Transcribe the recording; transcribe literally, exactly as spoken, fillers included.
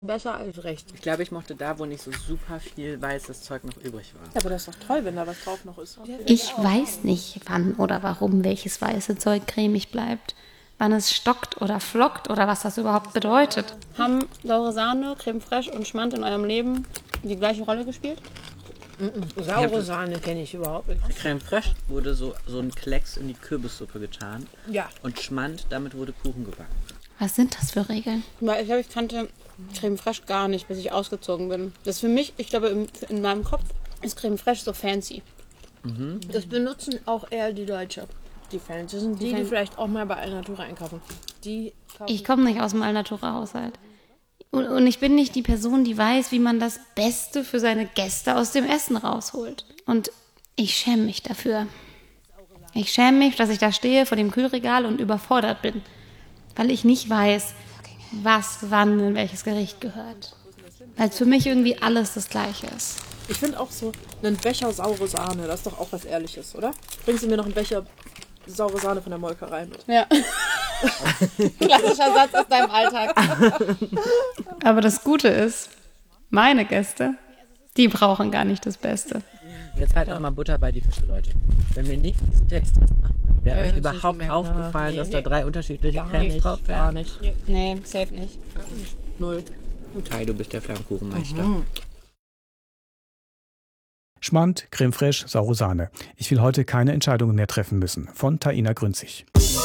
Besser als rechts. Ich glaube, ich mochte da, wo nicht so super viel weißes Zeug noch übrig war. Ja, aber das ist doch toll, wenn da was drauf noch ist. Ich weiß nicht, wann oder warum welches weiße Zeug cremig bleibt. Wann es stockt oder flockt oder was das überhaupt bedeutet. Haben saure Sahne, Creme fraiche und Schmand in eurem Leben die gleiche Rolle gespielt? Mm-mm. Saure Sahne kenne ich überhaupt nicht. Creme fraiche wurde so, so ein Klecks in die Kürbissuppe getan. Ja. Und Schmand, damit wurde Kuchen gebacken. Was sind das für Regeln? Weil ich glaube, ich kannte Creme fraiche gar nicht, bis ich ausgezogen bin. Das ist für mich, ich glaube, in, in meinem Kopf ist Creme fraiche so fancy. Mhm. Das benutzen auch eher die Deutsche. Die Fans. Das sind die, die, die vielleicht auch mal bei Alnatura einkaufen. Die kaufen. Ich komme nicht aus dem Alnatura-Haushalt. Und, und ich bin nicht die Person, die weiß, wie man das Beste für seine Gäste aus dem Essen rausholt. Und ich schäme mich dafür. Ich schäme mich, dass ich da stehe vor dem Kühlregal und überfordert bin. Weil ich nicht weiß, was wann in welches Gericht gehört. Weil es für mich irgendwie alles das Gleiche ist. Ich finde auch so einen Becher saure Sahne, das ist doch auch was Ehrliches, oder? Bringst du mir noch einen Becher saure Sahne von der Molkerei mit? Ja. Klassischer Satz aus deinem Alltag. Aber das Gute ist, meine Gäste, die brauchen gar nicht das Beste. Jetzt halt auch mal Butter bei die Fische, Leute. Wenn wir nicht diesen Text machen, wäre euch überhaupt aufgefallen, dass da drei unterschiedliche Cremes drauf wären? Gar nicht. Nee, safe nicht. Null. Kai, du bist der Flammkuchenmeister. Mhm. Schmand, Creme fraiche, saure Sahne. Ich will heute keine Entscheidungen mehr treffen müssen. Von Taina Grünzig.